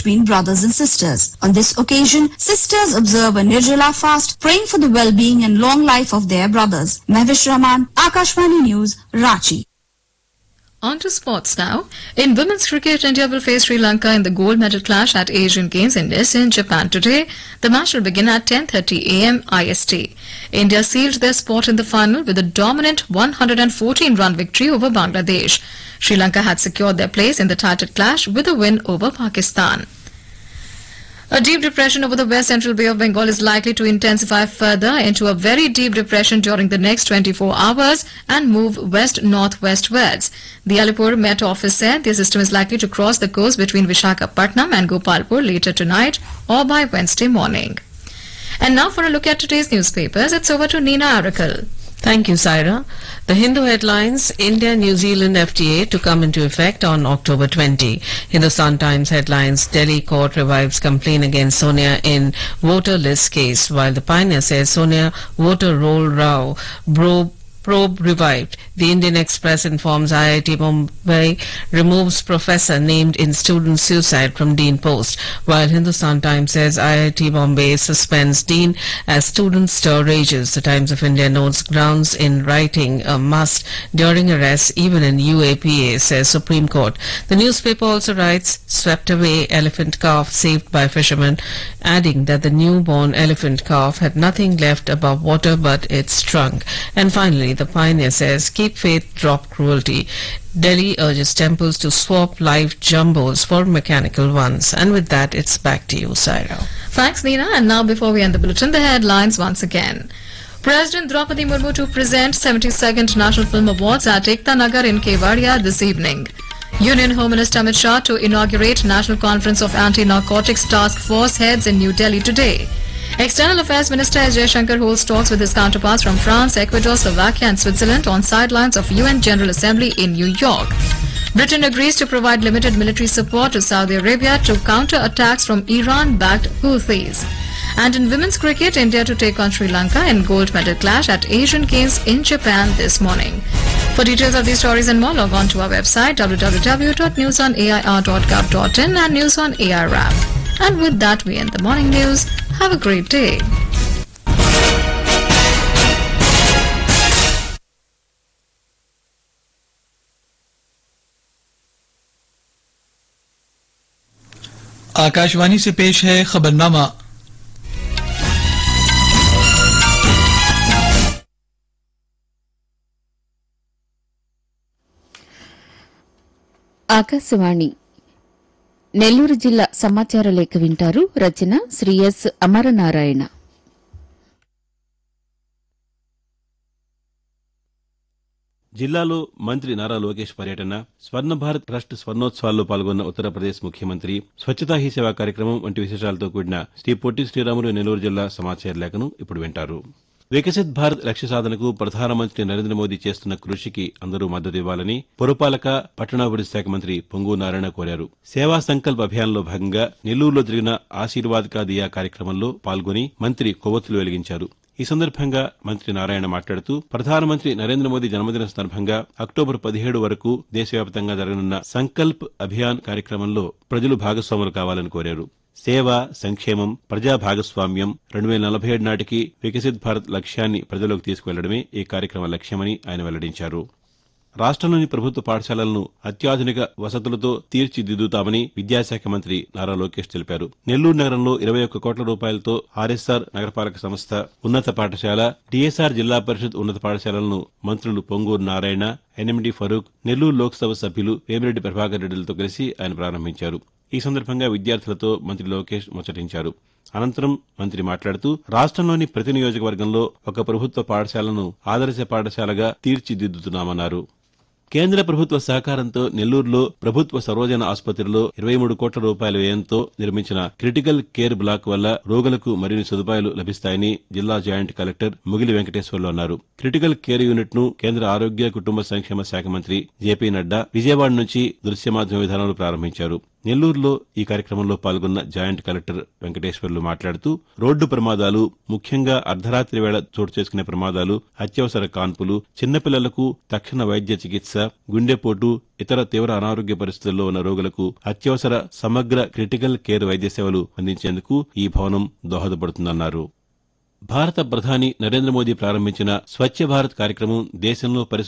between brothers and sisters. On this occasion, sisters observe a Nirjala fast, praying for the well-being and long life of their brothers. Mahvish Rahman, Akashvani News, Ranchi. On to sports now. In women's cricket, India will face Sri Lanka in the gold medal clash at Asian Games in Nissan, Japan today. The match will begin at 10:30 a.m. IST. India sealed their spot in the final with a dominant 114-run victory over Bangladesh. Sri Lanka had secured their place in the title clash with a win over Pakistan. A deep depression over the West Central Bay of Bengal is likely to intensify further into a very deep depression during the next 24 hours and move west-northwestwards. The Alipur Met Office said the system is likely to cross the coast between Visakhapatnam and Gopalpur later tonight or by Wednesday morning. And now for a look at today's newspapers, it's over to Nina Arakel. Thank you, Saira. The Hindu headlines, India-New Zealand FTA to come into effect on October 20. Hindustan Times headlines, Delhi court revives complaint against Sonia in voter list case, while the Pioneer says Sonia voter roll row probe revived. The Indian Express informs IIT Bombay removes professor named in student suicide from Dean post, while Hindustan Times says IIT Bombay suspends Dean as student stir rages. The Times of India notes grounds in writing a must during arrest even in UAPA, says Supreme Court. The newspaper also writes, swept away elephant calf saved by fishermen, adding that the newborn elephant calf had nothing left above water but its trunk. And finally, the Pioneer says, keep faith, drop cruelty. Delhi urges temples to swap live jumbos for mechanical ones. And with that, it's back to you, Saira. Thanks, Nina. And now, before we end the bulletin, the headlines once again. President Draupadi Murmu to present 72nd National Film Awards at Ekta Nagar in Kevadia this evening. Union Home Minister Amit Shah to inaugurate National Conference of Anti-Narcotics Task Force heads in New Delhi today. External Affairs Minister S. Jaishankar holds talks with his counterparts from France, Ecuador, Slovakia and Switzerland on sidelines of UN General Assembly in New York. Britain agrees to provide limited military support to Saudi Arabia to counter attacks from Iran-backed Houthis. And in women's cricket, India to take on Sri Lanka in gold medal clash at Asian Games in Japan this morning. For details of these stories and more, log on to our website www.newsonair.gov.in and News on AIR app. And with that, we end the morning news. Have a great day. Akashvani से पेश है खबरनामा। ఆకాశవాణి నెల్లూరు జిల్లా సమాచార లేఖ వింటారు. రచన Shri yes Amaranarayana. జిల్లాలో మంత్రి నారా లోకేష్ పర్యటన, స్వర్ణ భారత్ ట్రస్ట్ స్వర్ణోత్సవాల్లో పాల్గొన్న ఉత్తరప్రదేశ్ ముఖ్యమంత్రి, స్వచ్ఛతా హీ సేవా కార్యక్రమం వంటి విశేషాలతో కూడిన శ్రీ పొట్టి శ్రీరాములు నెల్లూరు జిల్లా సమాచార లేఖను ఇప్పుడు వింటారు. వికసిత్ భారత్ లక్ష్య సాధనకు ప్రధానమంత్రి నరేంద్ర మోదీ చేస్తున్న కృషికి అందరూ మద్దతు ఇవ్వాలని పురపాలక పట్టణాభివృద్ది శాఖ మంత్రి పొంగు నారాయణ కోరారు. సేవా సంకల్ప్ అభియాన్లో భాగంగా నెల్లూరులో జరిగిన ఆశీర్వాద్ కా దియా కార్యక్రమంలో పాల్గొని మంత్రి కొవ్వొత్తులు వెలిగించారు. ఈ సందర్భంగా మంత్రి నారాయణ మాట్లాడుతూ ప్రధానమంత్రి నరేంద్ర మోదీ జన్మదిన సందర్భంగా అక్టోబర్ 17 వరకు దేశవ్యాప్తంగా జరగనున్న సంకల్ప్ అభియాన్ కార్యక్రమంలో ప్రజలు భాగస్వాములు కావాలని కోరారు. సేవ, సంక్షేమం, ప్రజా భాగస్వామ్యం 2047 నాటికి వికసిత్ భారత్ లక్ష్యాన్ని ప్రజల్లోకి తీసుకువెళ్లడమే ఈ కార్యక్రమ లక్ష్యమని ఆయన వెల్లడించారు. రాష్ట్రంలోని ప్రభుత్వ పాఠశాలలను అత్యాధునిక వసతులతో తీర్చిదిద్దుతామని విద్యాశాఖ మంత్రి నారా లోకేష్ తెలిపారు. నెల్లూరు నగరంలో 21 కోట్ల రూపాయలతో ఆర్ఎస్ఆర్ నగరపాలక సంస్థ ఉన్నత పాఠశాల, టీఎస్ఆర్ జిల్లా పరిషత్ ఉన్నత పాఠశాలలను మంత్రులు పొంగూరు నారాయణ, ఎన్ఎండి ఫరూక్, నెల్లూరు లోక్సభ సభ్యులు వేమిరెడ్డి ప్రభాకర్ రెడ్డిలతో కలిసి ఆయన ప్రారంభించారు. ఈ సందర్భంగా విద్యార్థులతో మంత్రి లోకేష్ ముచ్చటించారు. అనంతరం మంత్రి మాట్లాడుతూ రాష్ట్రంలోని ప్రతి నియోజకవర్గంలో ఒక ప్రభుత్వ పాఠశాలను ఆదర్శ పాఠశాలగా తీర్చిదిద్దుతున్నామన్నారు. కేంద్ర ప్రభుత్వ సహకారంతో నెల్లూరులో ప్రభుత్వ సర్వజన ఆసుపత్రిలో 23 కోట్ల రూపాయల వ్యయంతో నిర్మించిన క్రిటికల్ కేర్ బ్లాక్ వల్ల రోగులకు మరిన్ని సదుపాయాలు లభిస్తాయని జిల్లా జాయింట్ కలెక్టర్ ముగిలి వెంకటేశ్వర్లు అన్నారు. క్రిటికల్ కేర్ యూనిట్ ను కేంద్ర ఆరోగ్య కుటుంబ సంక్షేమ శాఖ మంత్రి జేపీ నడ్డా విజయవాడ నుంచి దృశ్య మాధ్యమ విధానంలో ప్రారంభించారు. నెల్లూరులో ఈ కార్యక్రమంలో పాల్గొన్న జాయింట్ కలెక్టర్ వెంకటేశ్వర్లు మాట్లాడుతూ రోడ్డు ప్రమాదాలు, ముఖ్యంగా అర్ధరాత్రి వేళ చోటు చేసుకునే ప్రమాదాలు, అత్యవసర కాన్పులు, చిన్నపిల్లలకు తక్షణ వైద్య చికిత్స, గుండెపోటు, ఇతర తీవ్ర అనారోగ్య పరిస్థితుల్లో ఉన్న రోగులకు అత్యవసర సమగ్ర క్రిటికల్ కేర్ వైద్య సేవలు అందించేందుకు ఈ భవనం దోహదపడుతుందన్నారు. భారత ప్రధాని నరేంద్ర మోదీ ప్రారంభించిన స్వచ్ఛ భారత్ కార్యక్రమం దేశంలో